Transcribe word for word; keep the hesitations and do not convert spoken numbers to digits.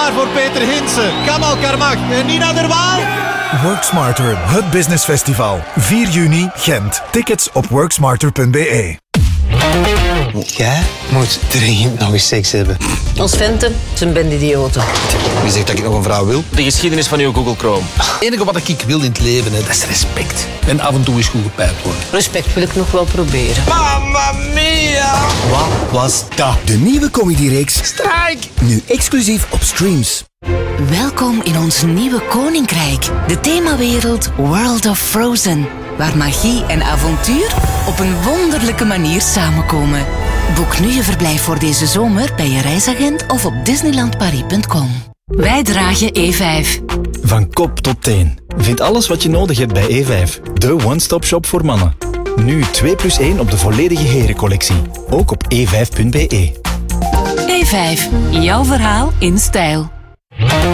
klaar voor Peter Hinsen, Kamal Karmach en Nina der Waal? Work Smarter, het business festival. vier juni, Gent. Tickets op worksmarter punt b e. Jij moet dringend nog eens seks hebben. Ons venten zijn bendidioten. Wie zegt dat ik nog een vrouw wil? De geschiedenis van uw Google Chrome. Het enige wat ik wil in het leven, hè, dat is respect. En af en toe is goed gepijpt worden. Respect wil ik nog wel proberen. Mamma mia! Wat was dat? De nieuwe comedyreeks Strijk. Nu exclusief op Streams. Welkom in ons nieuwe koninkrijk. De themawereld World of Frozen. Waar magie en avontuur op een wonderlijke manier samenkomen. Boek nu je verblijf voor deze zomer bij je reisagent of op disneyland paris punt com. Wij dragen E vijf. Van kop tot teen. Vind alles wat je nodig hebt bij E vijf. De one-stop shop voor mannen. Nu twee plus één op de volledige herencollectie. Ook op e vijf punt b e. E vijf. Jouw verhaal in stijl.